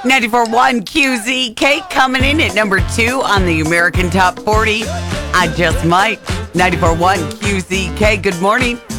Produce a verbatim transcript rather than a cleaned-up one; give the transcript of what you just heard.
ninety-four point one Q Z K coming in at number two on the American Top forty. I just might. ninety-four point one Q Z K, good morning.